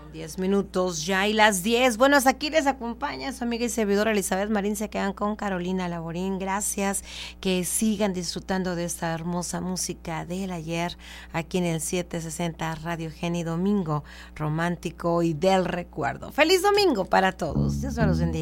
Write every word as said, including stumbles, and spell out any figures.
Diez minutos ya y las diez. Bueno, hasta aquí les acompaña su amiga y servidora Elizabeth Marín. Se quedan con Carolina Laborín. Gracias, que sigan disfrutando de esta hermosa música del ayer aquí en el setecientos sesenta Radio Geni, domingo romántico y del recuerdo. Feliz domingo para todos. Dios me los bendiga.